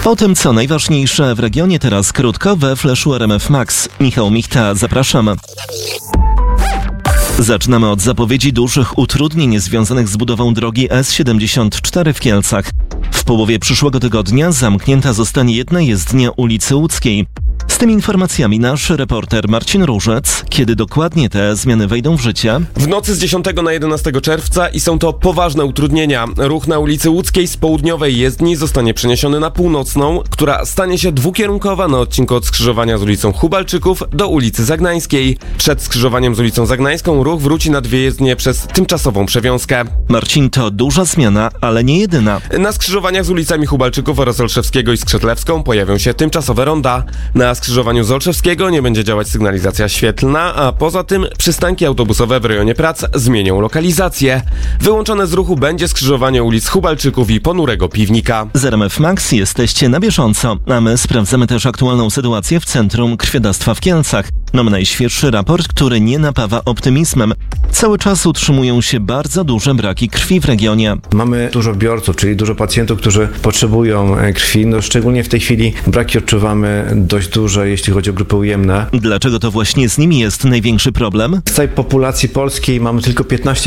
O tym, co najważniejsze w regionie, teraz krótko we Flashu RMF Max. Michał Michta, zapraszam. Zaczynamy od zapowiedzi dużych utrudnień związanych z budową drogi S74 w Kielcach. W połowie przyszłego tygodnia zamknięta zostanie jedna jezdnia ulicy Łódzkiej. Z tymi informacjami nasz reporter Marcin Różec. Kiedy dokładnie te zmiany wejdą w życie? W nocy z 10 na 11 czerwca i są to poważne utrudnienia. Ruch na ulicy Łódzkiej z południowej jezdni zostanie przeniesiony na północną, która stanie się dwukierunkowa na odcinku od skrzyżowania z ulicą Hubalczyków do ulicy Zagnańskiej. Przed skrzyżowaniem z ulicą Zagnańską ruch wróci na dwie jezdnie przez tymczasową przewiązkę. Marcin, to duża zmiana, ale nie jedyna. Na skrzyżowaniach z ulicami Hubalczyków oraz Olszewskiego i Skrzetlewską pojawią się tymczasowe ronda. Na skrzyżowaniu z Olszewskiego nie będzie działać sygnalizacja świetlna, a poza tym przystanki autobusowe w rejonie prac zmienią lokalizację. Wyłączone z ruchu będzie skrzyżowanie ulic Hubalczyków i Ponurego Piwnika. Z RMF Max jesteście na bieżąco, a my sprawdzamy też aktualną sytuację w Centrum Krwiodawstwa w Kielcach. Mamy najświeższy raport, który nie napawa optymizmem. Cały czas utrzymują się bardzo duże braki krwi w regionie. Mamy dużo biorców, czyli dużo pacjentów, którzy potrzebują krwi. Szczególnie w tej chwili braki odczuwamy dość duże, jeśli chodzi o grupy ujemne. Dlaczego to właśnie z nimi jest największy problem? W całej populacji polskiej mamy tylko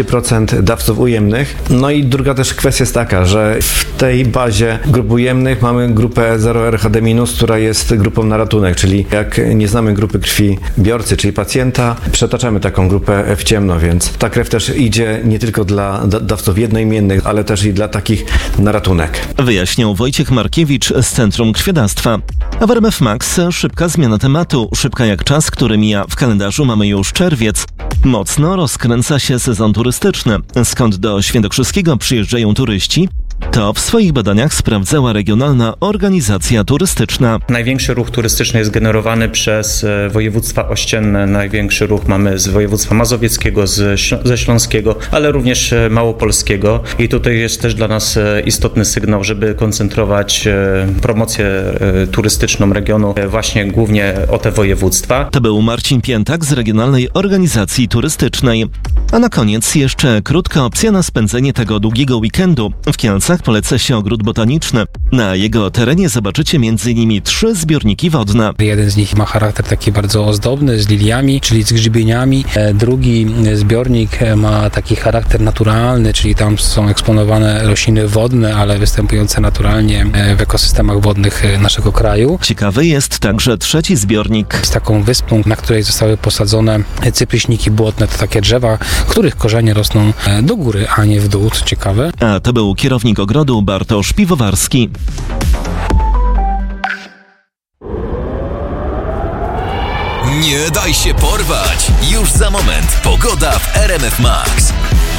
15% dawców ujemnych. No i druga też kwestia jest taka, że w tej bazie grup ujemnych mamy grupę 0RHD-, która jest grupą na ratunek, czyli jak nie znamy grupy krwi biorcy, czyli pacjenta, przetaczamy taką grupę w ciemno, więc ta krew też idzie nie tylko dla dawców jednoimiennych, ale też i dla takich na ratunek. Wyjaśniał Wojciech Markiewicz z Centrum Krwiodawstwa. A w RMF Max szybka zmiana tematu. Szybka jak czas, który mija. W kalendarzu mamy już czerwiec. Mocno rozkręca się sezon turystyczny. Skąd do Świętokrzyskiego przyjeżdżają turyści? To w swoich badaniach sprawdzała Regionalna Organizacja Turystyczna. Największy ruch turystyczny jest generowany przez województwa ościenne. Największy ruch mamy z województwa mazowieckiego, ze śląskiego, ale również małopolskiego. I tutaj jest też dla nas istotny sygnał, żeby koncentrować promocję turystyczną regionu właśnie głównie o te województwa. To był Marcin Piętak z Regionalnej Organizacji Turystycznej. A na koniec jeszcze krótka opcja na spędzenie tego długiego weekendu. W Kielcach poleca się ogród botaniczny. Na jego terenie zobaczycie m.in. 3 zbiorniki wodne. Jeden z nich ma charakter taki bardzo ozdobny, z liliami, czyli z grzybieniami. Drugi zbiornik ma taki charakter naturalny, czyli tam są eksponowane rośliny wodne, ale występujące naturalnie w ekosystemach wodnych naszego kraju. Ciekawy jest także 3 zbiornik. Z taką wyspą, na której zostały posadzone cypryśniki błotne, to takie drzewa, których korzenie rosną do góry, a nie w dół, co ciekawe. A to był kierownik ogrodu Bartosz Piwowarski. Nie daj się porwać! Już za moment pogoda w RMF Max.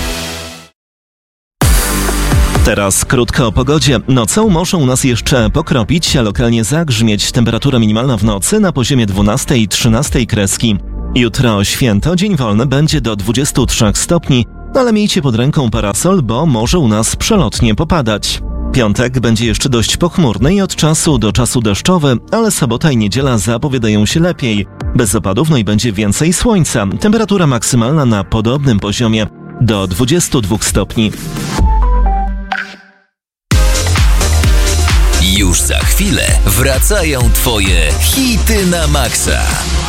Teraz krótko o pogodzie. Nocą może u nas jeszcze pokropić, a lokalnie zagrzmieć. Temperatura minimalna w nocy na poziomie 12 i 13 kreski. Jutro święto, dzień wolny, będzie do 23 stopni, ale miejcie pod ręką parasol, bo może u nas przelotnie popadać. Piątek będzie jeszcze dość pochmurny i od czasu do czasu deszczowy, ale sobota i niedziela zapowiadają się lepiej. Bez opadów, no i będzie więcej słońca. Temperatura maksymalna na podobnym poziomie do 22 stopni. Już za chwilę wracają Twoje hity na maksa.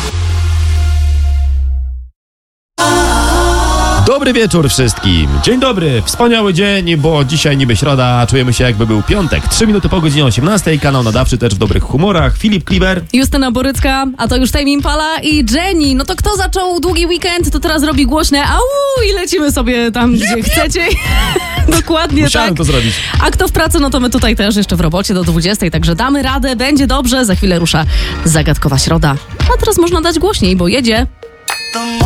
Dobry wieczór wszystkim. Dzień dobry, wspaniały dzień, bo dzisiaj niby środa, a czujemy się jakby był piątek. 3 minuty po godzinie 18, kanał nadawczy też w dobrych humorach. Filip Kliber, Justyna Borycka, a to już Tame Impala i Jenny. No to kto zaczął długi weekend, to teraz robi głośne au i lecimy sobie tam, gdzie chcecie. Dokładnie. musiałem tak. to zrobić. A kto w pracy, no to my tutaj też jeszcze w robocie do 20, także damy radę, będzie dobrze. Za chwilę rusza zagadkowa środa. A teraz można dać głośniej, bo jedzie